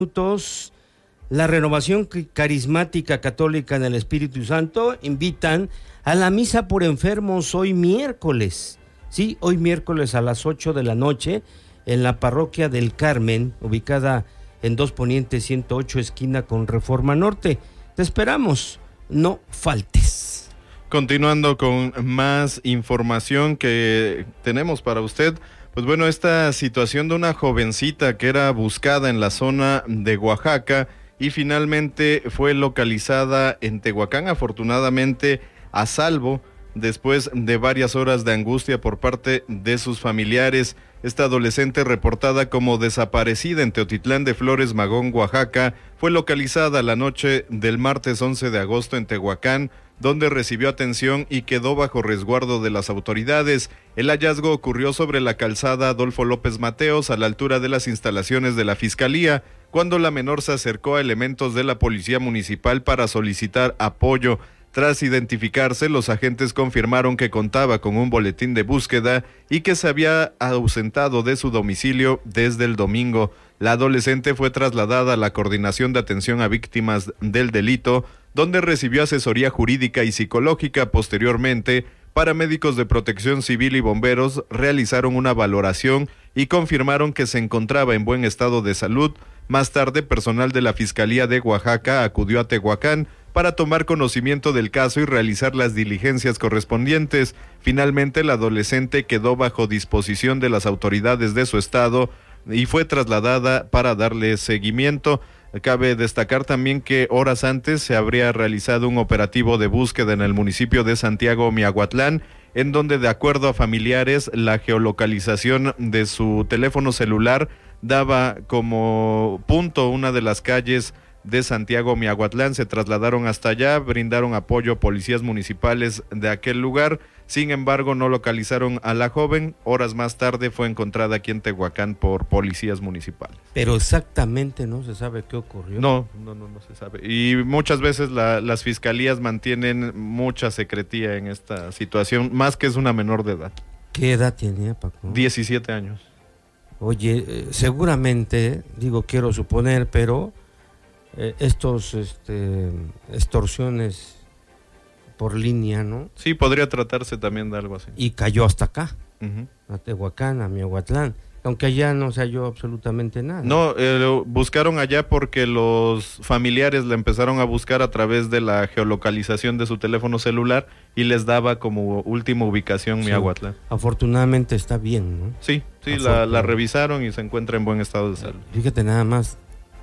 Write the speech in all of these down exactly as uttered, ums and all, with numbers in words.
minutos. La Renovación Carismática Católica en el Espíritu Santo invitan a la misa por enfermos hoy miércoles. Sí, hoy miércoles a las ocho de la noche en la Parroquia del Carmen, ubicada en Dos Poniente ciento ocho, esquina con Reforma Norte. Te esperamos, no faltes. Continuando con más información que tenemos para usted, pues bueno, esta situación de una jovencita que era buscada en la zona de Oaxaca y finalmente fue localizada en Tehuacán, afortunadamente a salvo, después de varias horas de angustia por parte de sus familiares. Esta adolescente, reportada como desaparecida en Teotitlán de Flores, Magón, Oaxaca, fue localizada la noche del martes once de agosto en Tehuacán, donde recibió atención y quedó bajo resguardo de las autoridades. El hallazgo ocurrió sobre la calzada Adolfo López Mateos, a la altura de las instalaciones de la Fiscalía, cuando la menor se acercó a elementos de la Policía Municipal para solicitar apoyo. Tras identificarse, los agentes confirmaron que contaba con un boletín de búsqueda y que se había ausentado de su domicilio desde el domingo. La adolescente fue trasladada a la Coordinación de Atención a Víctimas del Delito, donde recibió asesoría jurídica y psicológica. Posteriormente, paramédicos de Protección Civil y bomberos realizaron una valoración y confirmaron que se encontraba en buen estado de salud. Más tarde, personal de la Fiscalía de Oaxaca acudió a Tehuacán para tomar conocimiento del caso y realizar las diligencias correspondientes. Finalmente, la adolescente quedó bajo disposición de las autoridades de su estado y fue trasladada para darle seguimiento. Cabe destacar también que horas antes se habría realizado un operativo de búsqueda en el municipio de Santiago Miahuatlán, en donde, de acuerdo a familiares, la geolocalización de su teléfono celular daba como punto una de las calles de Santiago Miahuatlán. Se trasladaron hasta allá, brindaron apoyo a policías municipales de aquel lugar. Sin embargo, no localizaron a la joven. Horas más tarde fue encontrada aquí en Tehuacán por policías municipales. Pero exactamente no se sabe qué ocurrió. No, no, no, no se sabe. Y muchas veces la, las fiscalías mantienen mucha secrecía en esta situación, más que es una menor de edad. ¿Qué edad tenía, Paco? diecisiete años. Oye, eh, seguramente, digo, quiero suponer, pero eh, estos este, extorsiones por línea, ¿no? Sí, podría tratarse también de algo así. Y cayó hasta acá, Uh-huh. a Tehuacán, a Miahuatlán, aunque allá no se halló absolutamente nada. No, eh, buscaron allá porque los familiares la empezaron a buscar a través de la geolocalización de su teléfono celular y les daba como última ubicación sí. Miahuatlán. Afortunadamente está bien, ¿no? Sí, sí, la, la revisaron y se encuentra en buen estado de salud. Fíjate nada más,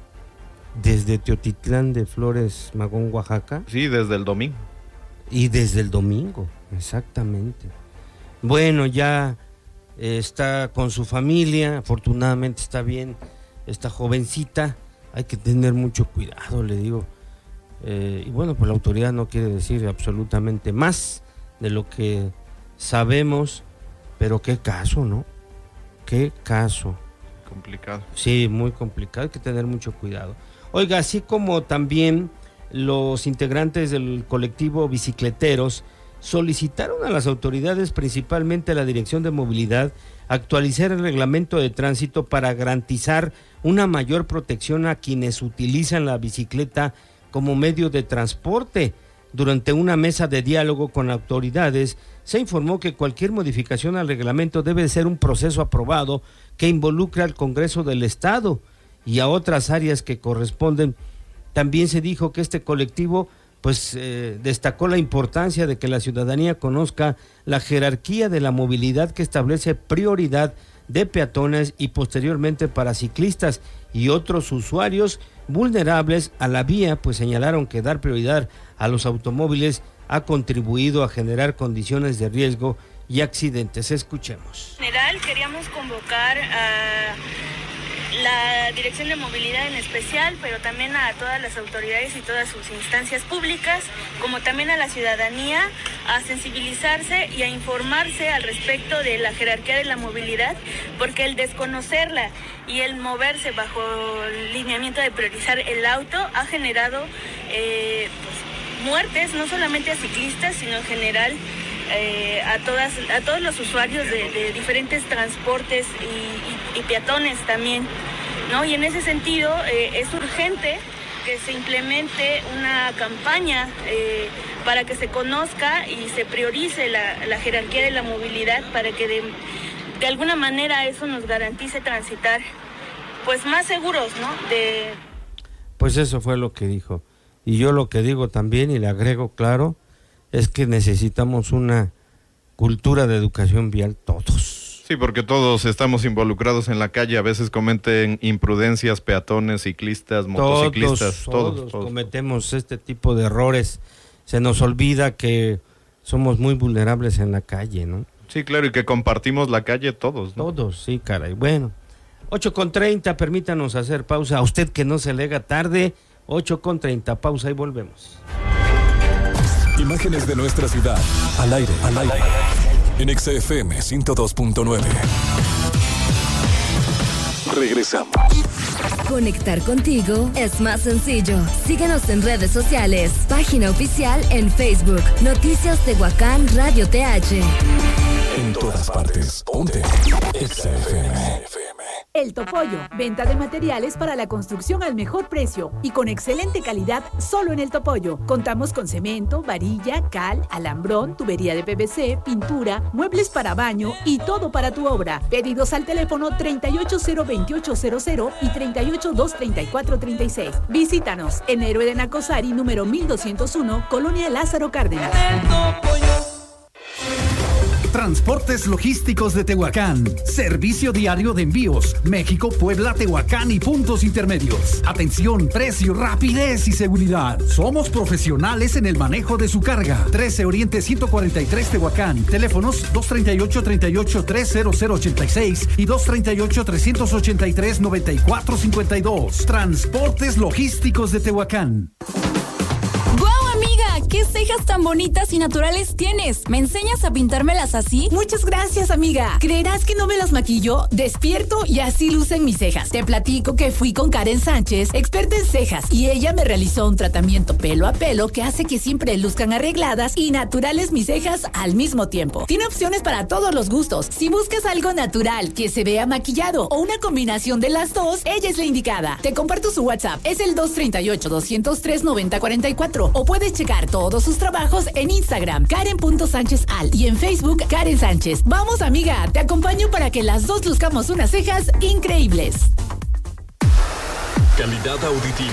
desde Teotitlán de Flores, Magón, Oaxaca. Sí, desde el domingo. Y desde el domingo, exactamente. Bueno, ya eh, está con su familia, afortunadamente está bien esta jovencita. Hay que tener mucho cuidado, le digo. Eh, y bueno, pues la autoridad no quiere decir absolutamente más de lo que sabemos, pero qué caso, ¿no? Qué caso. Complicado. Sí, muy complicado, hay que tener mucho cuidado. Oiga, así como también los integrantes del colectivo Bicicleteros solicitaron a las autoridades, principalmente a la Dirección de Movilidad, actualizar el reglamento de tránsito para garantizar una mayor protección a quienes utilizan la bicicleta como medio de transporte. Durante una mesa de diálogo con autoridades, se informó que cualquier modificación al reglamento debe ser un proceso aprobado que involucre al Congreso del Estado y a otras áreas que corresponden. También se dijo que este colectivo pues eh, destacó la importancia de que la ciudadanía conozca la jerarquía de la movilidad que establece prioridad de peatones y posteriormente para ciclistas y otros usuarios vulnerables a la vía, pues señalaron que dar prioridad a los automóviles ha contribuido a generar condiciones de riesgo y accidentes. Escuchemos. En general, queríamos convocar a la Dirección de Movilidad en especial, pero también a todas las autoridades y todas sus instancias públicas, como también a la ciudadanía, a sensibilizarse y a informarse al respecto de la jerarquía de la movilidad, porque el desconocerla y el moverse bajo el lineamiento de priorizar el auto ha generado eh, pues, muertes, no solamente a ciclistas, sino en general eh, a todas a todos los usuarios de, de diferentes transportes y, y, y peatones también. ¿no? Y en ese sentido eh, es urgente que se implemente una campaña eh, para que se conozca y se priorice la, la jerarquía de la movilidad para que de, de alguna manera eso nos garantice transitar pues más seguros, ¿no? De... Pues eso fue lo que dijo. Y yo lo que digo también, y le agrego claro, es que necesitamos una cultura de educación vial todos. Sí, porque todos estamos involucrados en la calle, a veces cometen imprudencias peatones, ciclistas, motociclistas, todos, todos, todos cometemos este tipo de errores. Se nos olvida que somos muy vulnerables en la calle, ¿no? Sí, claro, y que compartimos la calle todos, ¿no? Todos, sí, caray. Bueno, ocho con treinta, permítanos hacer pausa. A usted que no se le haga tarde, ocho con treinta, pausa y volvemos. Imágenes de nuestra ciudad, al aire, al aire, en X F M ciento dos punto nueve. Regresamos. Conectar contigo es más sencillo. Síguenos en redes sociales. Página oficial en Facebook. Noticias Tehuacán Radio T H. En todas partes. Ponte X F M. El Topollo, venta de materiales para la construcción al mejor precio y con excelente calidad solo en El Topollo. Contamos con cemento, varilla, cal, alambrón, tubería de P V C, pintura, muebles para baño y todo para tu obra. Pedidos al teléfono treinta y ocho cero veintiocho cero cero y treinta y ocho dos treinta y cuatro treinta y seis. Visítanos en Héroe de Nacosari, número mil doscientos uno, Colonia Lázaro Cárdenas. Transportes Logísticos de Tehuacán. Servicio diario de envíos. México, Puebla, Tehuacán y puntos intermedios. Atención, precio, rapidez y seguridad. Somos profesionales en el manejo de su carga. trece Oriente ciento cuarenta y tres Tehuacán. Teléfonos dos treinta y ocho, treinta y ocho, tres cero cero ochenta y seis y dos treinta y ocho, trescientos ochenta y tres, noventa y cuatro cincuenta y dos. Transportes Logísticos de Tehuacán. ¿Qué cejas tan bonitas y naturales tienes? ¿Me enseñas a pintármelas así? Muchas gracias, amiga. ¿Creerás que no me las maquillo? Despierto y así lucen mis cejas. Te platico que fui con Karen Sánchez, experta en cejas, y ella me realizó un tratamiento pelo a pelo que hace que siempre luzcan arregladas y naturales mis cejas al mismo tiempo. Tiene opciones para todos los gustos. Si buscas algo natural, que se vea maquillado o una combinación de las dos, ella es la indicada. Te comparto su WhatsApp. Es el dos treinta y ocho, doscientos tres, noventa cuarenta y cuatro o puedes checar todos sus trabajos en Instagram, Karen punto Sánchez Al, y en Facebook, Karen Sánchez. Vamos, amiga, te acompaño para que las dos luzcamos unas cejas increíbles. Calidad auditiva.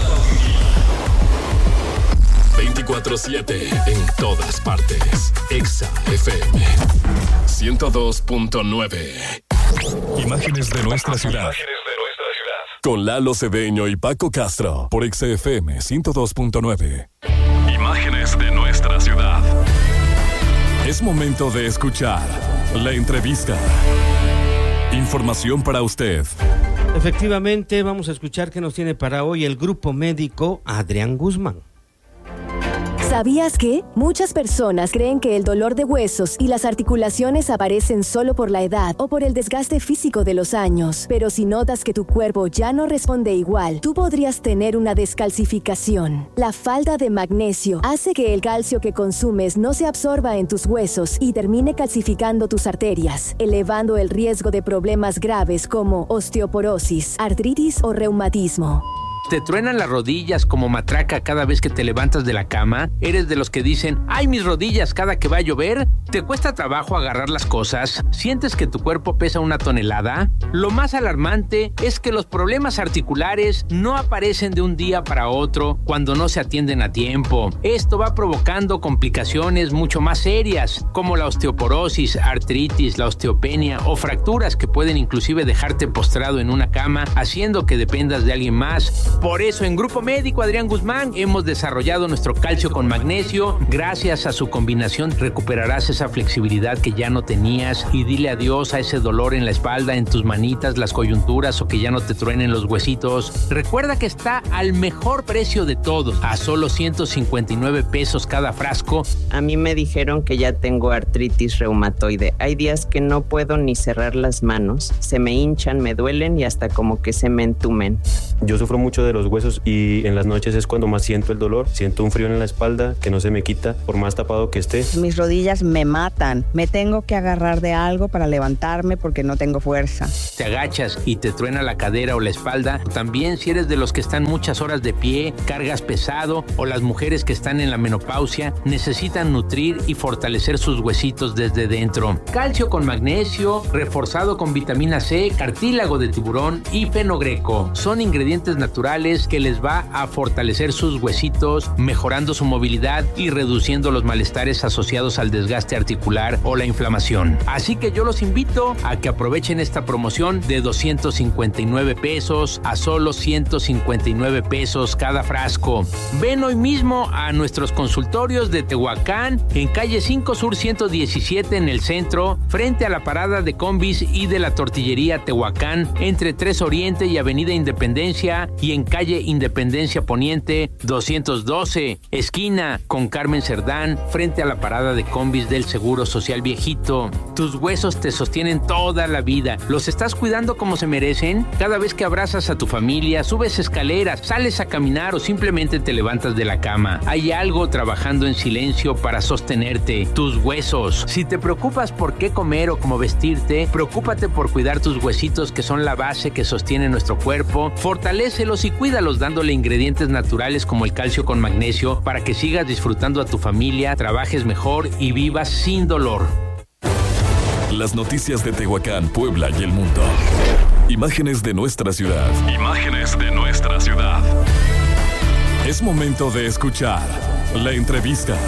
veinticuatro siete en todas partes. Exa F M ciento dos punto nueve. Imágenes de nuestra ciudad. Con Lalo Cedeño y Paco Castro por X F M ciento dos punto nueve. Imágenes de nuestra ciudad. Es momento de escuchar la entrevista. Información para usted. Efectivamente, vamos a escuchar qué nos tiene para hoy el grupo médico Adrián Guzmán. ¿Sabías que? Muchas personas creen que el dolor de huesos y las articulaciones aparecen solo por la edad o por el desgaste físico de los años. Pero si notas que tu cuerpo ya no responde igual, tú podrías tener una descalcificación. La falta de magnesio hace que el calcio que consumes no se absorba en tus huesos y termine calcificando tus arterias, elevando el riesgo de problemas graves como osteoporosis, artritis o reumatismo. ¿Te truenan las rodillas como matraca cada vez que te levantas de la cama? ¿Eres de los que dicen, ¡ay, mis rodillas cada que va a llover! ¿Te cuesta trabajo agarrar las cosas? ¿Sientes que tu cuerpo pesa una tonelada? Lo más alarmante es que los problemas articulares no aparecen de un día para otro cuando no se atienden a tiempo. Esto va provocando complicaciones mucho más serias, como la osteoporosis, artritis, la osteopenia o fracturas que pueden inclusive dejarte postrado en una cama, haciendo que dependas de alguien más. Por eso en Grupo Médico Adrián Guzmán hemos desarrollado nuestro calcio con magnesio. Gracias a su combinación recuperarás esa flexibilidad que ya no tenías y dile adiós a ese dolor en la espalda, en tus manitas, las coyunturas o que ya no te truenen los huesitos. Recuerda que está al mejor precio de todos, a solo ciento cincuenta y nueve pesos cada frasco. A mí me dijeron que ya tengo artritis reumatoide. Hay días que no puedo ni cerrar las manos, se me hinchan, me duelen y hasta como que se me entumen. Yo sufro mucho de los huesos y en las noches es cuando más siento el dolor. Siento un frío en la espalda que no se me quita por más tapado que esté. Mis rodillas me matan. Me tengo que agarrar de algo para levantarme porque no tengo fuerza. Te agachas y te truena la cadera o la espalda. También si eres de los que están muchas horas de pie, cargas pesado, o las mujeres que están en la menopausia, necesitan nutrir y fortalecer sus huesitos desde dentro. Calcio con magnesio, reforzado con vitamina C, cartílago de tiburón y fenogreco. Son ingredientes naturales que les va a fortalecer sus huesitos, mejorando su movilidad y reduciendo los malestares asociados al desgaste articular o la inflamación. Así que yo los invito a que aprovechen esta promoción de doscientos cincuenta y nueve pesos a solo ciento cincuenta y nueve pesos cada frasco. Ven hoy mismo a nuestros consultorios de Tehuacán, en calle cinco Sur ciento diecisiete en el centro, frente a la parada de combis y de la tortillería Tehuacán, entre tres Oriente y Avenida Independencia, y en calle Independencia Poniente doscientos doce, esquina con Carmen Cerdán, frente a la parada de combis del Seguro Social Viejito. Tus huesos te sostienen toda la vida. ¿Los estás cuidando como se merecen? Cada vez que abrazas a tu familia, subes escaleras, sales a caminar o simplemente te levantas de la cama, hay algo trabajando en silencio para sostenerte, tus huesos. Si te preocupas por qué comer o cómo vestirte, preocúpate por cuidar tus huesitos, que son la base que sostiene nuestro cuerpo. Fortalécelos y cuídalos dándole ingredientes naturales como el calcio con magnesio para que sigas disfrutando a tu familia, trabajes mejor y vivas sin dolor. Las noticias de Tehuacán, Puebla y el mundo. Imágenes de nuestra ciudad. Imágenes de nuestra ciudad. Es momento de escuchar la entrevista.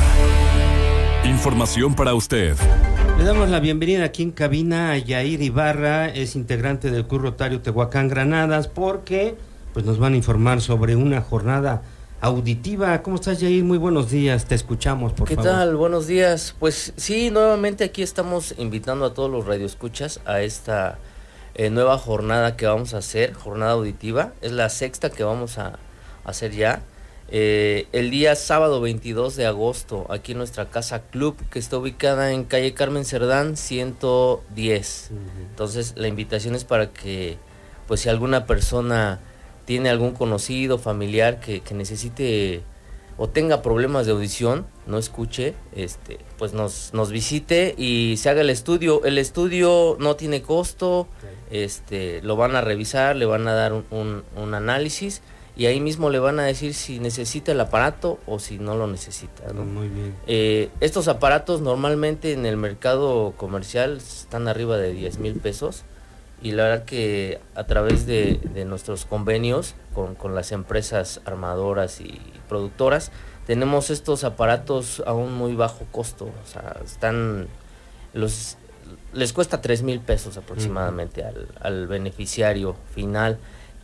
Información para usted. Le damos la bienvenida aquí en cabina a Yair Ibarra, es integrante del Club Rotario Tehuacán Granadas, porque pues nos van a informar sobre una jornada auditiva. ¿Cómo estás, Yair? Muy buenos días, te escuchamos, por ¿Qué favor. ¿Qué tal? Buenos días. Pues sí, nuevamente aquí estamos invitando a todos los radioescuchas a esta eh, nueva jornada que vamos a hacer, jornada auditiva. Es la sexta que vamos a hacer ya. Eh, el día sábado veintidós de agosto, aquí en nuestra casa club, que está ubicada en calle Carmen Cerdán ciento diez. Uh-huh. Entonces la invitación es para que, pues si alguna persona tiene algún conocido, familiar que, que necesite o tenga problemas de audición, no escuche, este, pues nos, nos visite y se haga el estudio. El estudio no tiene costo, okay. este, lo van a revisar, le van a dar un, un, un análisis, y ahí mismo le van a decir si necesita el aparato o si no lo necesita, ¿no? Muy bien. Eh, estos aparatos normalmente en el mercado comercial están arriba de diez mil pesos, y la verdad que a través de, de nuestros convenios con, con las empresas armadoras y productoras, tenemos estos aparatos a un muy bajo costo. O sea, están los les cuesta tres mil pesos aproximadamente uh-huh. al, al beneficiario final.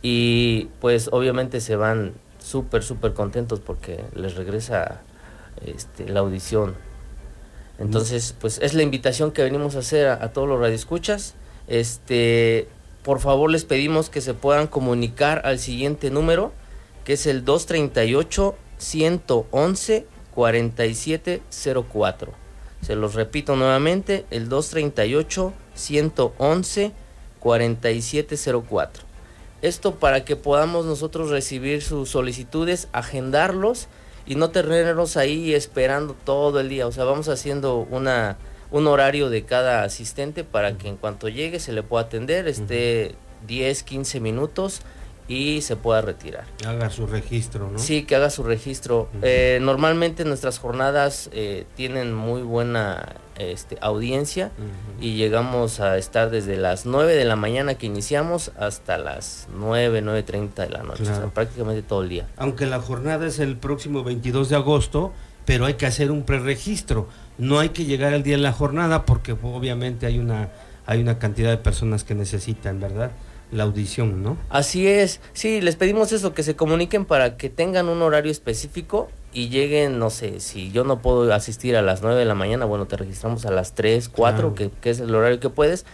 Y pues obviamente se van súper, súper contentos porque les regresa este, la audición. Entonces, pues es la invitación que venimos a hacer a, a todos los radioescuchas. Este, por favor les pedimos que se puedan comunicar al siguiente número, que es el dos treinta y ocho, ciento once, cuarenta y siete cero cuatro. Se los repito nuevamente, el dos treinta y ocho, ciento once, cuarenta y siete cero cuatro. Esto para que podamos nosotros recibir sus solicitudes, agendarlos y no tenerlos ahí esperando todo el día. O sea, vamos haciendo una un horario de cada asistente para que en cuanto llegue se le pueda atender, esté diez, quince minutos y se pueda retirar. Haga su registro, ¿no? Sí, que haga su registro. Uh-huh. Eh, normalmente nuestras jornadas eh, tienen muy buena este, audiencia uh-huh. y llegamos a estar desde las nueve de la mañana que iniciamos hasta las nueve, nueve treinta de la noche, claro. O sea, prácticamente todo el día. Aunque la jornada es el próximo veintidós de agosto, pero hay que hacer un preregistro, no hay que llegar al día de la jornada porque obviamente hay una, hay una cantidad de personas que necesitan, ¿verdad?, la audición, ¿no? Así es, sí, les pedimos eso, que se comuniquen para que tengan un horario específico y lleguen, no sé, si yo no puedo asistir a las nueve de la mañana, bueno, te registramos a las tres, cuatro, claro. que, que es el horario que puedes,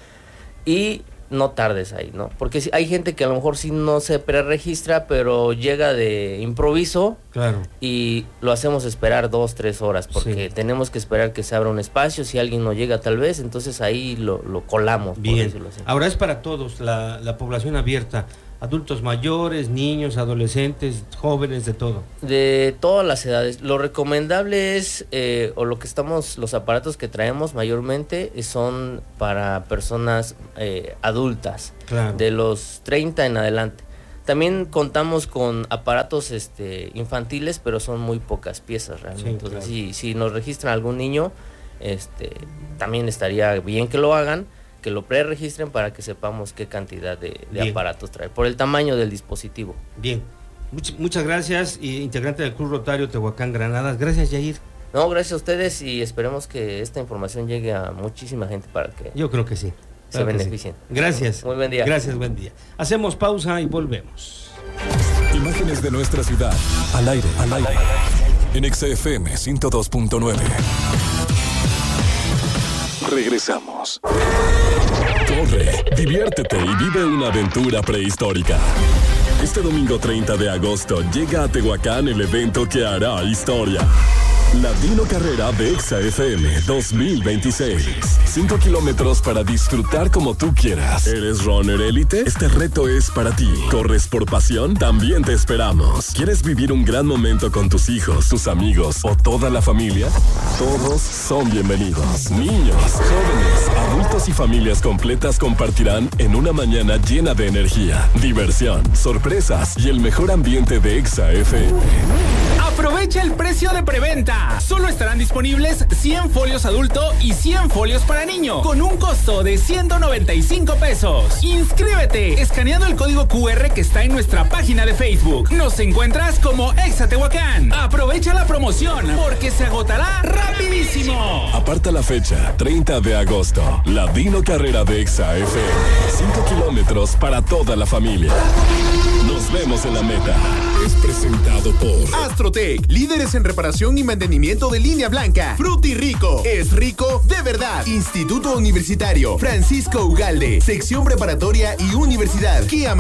y no tardes ahí, ¿no? Porque si, hay gente que a lo mejor sí no se preregistra, pero llega de improviso, claro. y lo hacemos esperar dos, tres horas, porque sí. tenemos que esperar que se abra un espacio, si alguien no llega tal vez, entonces ahí lo, lo colamos. Bien, ahora es para todos, la, la población abierta. adultos mayores, niños, adolescentes, jóvenes, de todo. De todas las edades. Lo recomendable es, eh, o lo que estamos, los aparatos que traemos mayormente son para personas eh, adultas, claro, de los treinta en adelante. También contamos con aparatos este, infantiles, pero son muy pocas piezas realmente. Sí, entonces, claro, si, si nos registran algún niño, este, también estaría bien que lo hagan, que lo preregistren para que sepamos qué cantidad de, de aparatos trae, por el tamaño del dispositivo. Bien, Much, muchas gracias, integrante del Club Rotario Tehuacán Granadas. Gracias, Yair. No, gracias a ustedes y esperemos que esta información llegue a muchísima gente para que... Yo creo que sí. Se claro beneficien. Sí. Gracias. Muy buen día. Gracias, buen día. Hacemos pausa y volvemos. Imágenes de nuestra ciudad, al aire, al aire, en Exa F M ciento dos punto nueve. Regresamos. Corre, diviértete y vive una aventura prehistórica. Este domingo treinta de agosto llega a Tehuacán el evento que hará historia. La Dino Carrera de Exa F M dos mil veintiséis. Cinco kilómetros para disfrutar como tú quieras. ¿Eres runner élite? Este reto es para ti. ¿Corres por pasión? También te esperamos. ¿Quieres vivir un gran momento con tus hijos, tus amigos o toda la familia? Todos son bienvenidos. Niños, jóvenes, adultos y familias completas compartirán en una mañana llena de energía, diversión, sorpresas y el mejor ambiente de Exa F M. Aprovecha el precio de preventa. Solo estarán disponibles cien folios adulto y cien folios para niño, con un costo de ciento noventa y cinco pesos. Inscríbete escaneando el código cu erre que está en nuestra página de Facebook. Nos encuentras como Exa Tehuacán. Aprovecha la promoción porque se agotará rapidísimo. Aparta la fecha, treinta de agosto. La Dino Carrera de Exa F M. cinco kilómetros para toda la familia. Nos vemos en la meta. Es presentado por Astrotech, líderes en reparación y mantenimiento de línea blanca. Fruti Rico, es rico de verdad. Instituto Universitario Francisco Ugalde, sección preparatoria y universidad. Kia